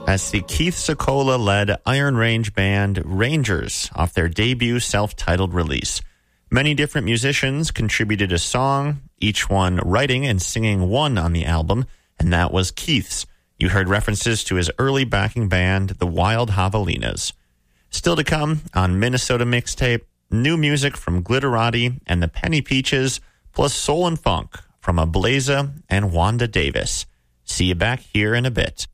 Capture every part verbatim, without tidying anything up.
That's the Keith Secola-led Iron Range band Rangers off their debut self-titled release. Many different musicians contributed a song, each one writing and singing one on the album, and that was Keith's. You heard references to his early backing band, the Wild Javelinas. Still to come on Minnesota Mixtape, new music from Glitterati and the Penny Peaches, plus soul and funk from Ablaza and Wanda Davis. See you back here in a bit.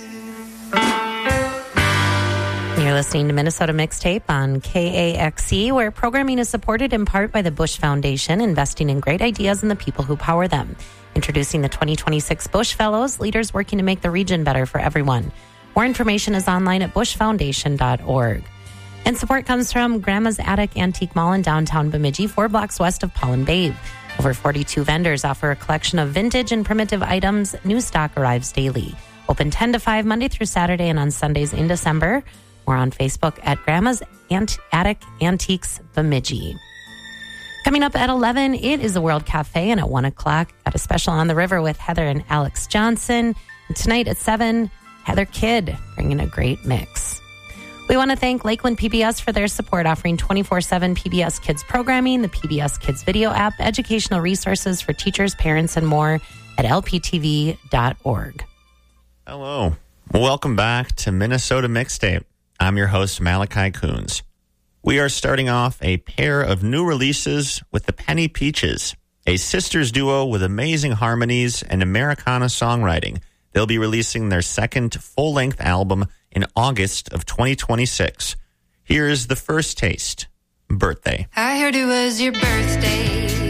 You're listening to Minnesota Mixtape on K A X E, where programming is supported in part by the Bush Foundation, investing in great ideas and the people who power them. Introducing the twenty twenty-six Bush Fellows, leaders working to make the region better for everyone. More information is online at bush foundation dot org. And support comes from Grandma's Attic Antique Mall in downtown Bemidji, four blocks west of Paul and Babe. Over forty-two vendors offer a collection of vintage and primitive items. New stock arrives daily. Open ten to five Monday through Saturday and on Sundays in December. Or on Facebook at Grandma's Ant- Attic Antiques Bemidji. Coming up at eleven, it is the World Cafe, and at one o'clock, got a special on the river with Heather and Alex Johnson. And tonight at seven, Heather Kidd bringing a great mix. We want to thank Lakeland P B S for their support, offering twenty-four seven P B S Kids programming, the P B S Kids video app, educational resources for teachers, parents, and more at L P T V dot org. Hello. Welcome back to Minnesota Mixtape. I'm your host, Malachi Coons. We are starting off a pair of new releases with the Penny Peaches, a sisters duo with amazing harmonies and Americana songwriting. They'll be releasing their second full-length album in August of twenty twenty-six. Here's the first taste, Birthday. I heard it was your birthday.